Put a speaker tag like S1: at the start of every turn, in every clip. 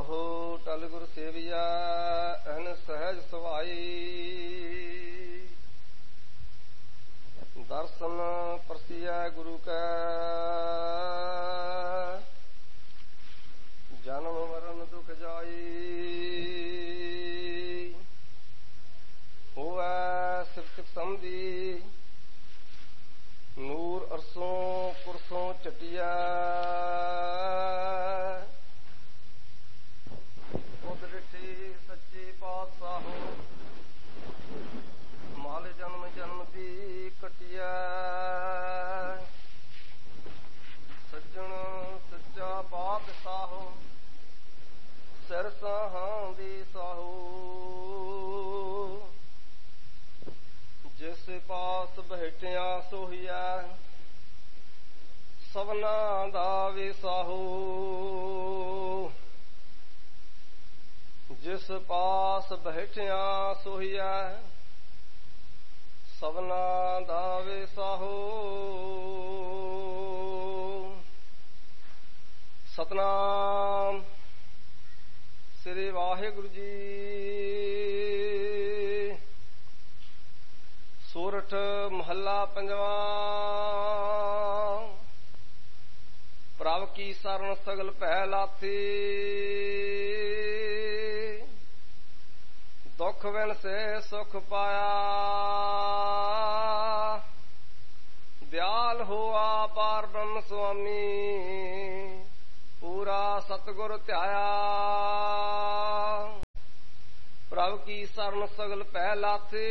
S1: ਕਹੋ ਟਲ ਗੁਰ ਸੇਵੀਆ ਅਹਨ ਸਹਿਜ ਸੁਭਾਈ। ਦਰਸ਼ਨ ਪਰਸੀਐ ਗੁਰੂ ਕੈ ਜਨਮ ਮਰਨ ਦੁਖ ਜਾਈ। ਹੋਵੈ ਸਿਫਤ ਸਮਝੀ ਨੂਰ ਅਰਸੋਂ ਪੁਰਸੋਂ ਚਟਿਆ। ਖੁਦ ਡਿਠੀ ਸੱਚੀ ਪਾਤਸ਼ਾਹੋ ਮਾਲ ਜਨਮ ਜਨਮ ਦੀ ਕਟਿਆ। ਸੱਜਣ ਸੱਚਾ ਪਾਤਸ਼ਾਹੋ ਸਿਰ ਸਾਹਾਂ ਦੀ ਸਾਹੋ। ਜਿਸ ਪਾਸ ਬੈਠਿਆ ਸੋਹੀਐ ਸਭਨਾ ਦਾ ਵਿਸਾਹੋ। ਜਿਸ ਪਾਸ ਬੈਠਿਆ ਸੋਹੀਐ ਸਭਨਾ ਦਾ ਵਿਸਾਹੋ। ਸਤਨਾਮ ਸ੍ਰੀ ਵਾਹਿਗੁਰੂ ਜੀ। ਸੋਰਠ ਮਹੱਲਾ ਪੰਜਵਾਂ। ਪ੍ਰਭ ਕੀ ਸਰਨ ਸਗਲ ਭੈ ਲਾਥੀ। ਦੁਖ ਬਿਨ ਸੇ ਸੁਖ ਪਾਇਆ। ਦਿਆਲ ਹੋਆ ਪਾਰ ਬ੍ਰਹਮ ਸੁਆਮੀ। ਪੂਰਾ ਸਤਿਗੁਰ ਧਿਆਇਆ। ਪ੍ਰਭ ਕੀ ਸਰਨ ਸਗਲ ਭੈ ਲਾਥੀ।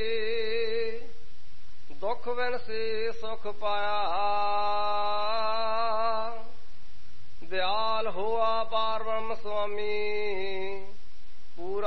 S1: ਦੁਖ ਬਿਨ ਸੇ ਸੁਖ ਪਾਇਆ। ਦਿਆਲ ਹੋਆ ਪਾਰ ਬ੍ਰਹਮ ਸੁਆਮੀ।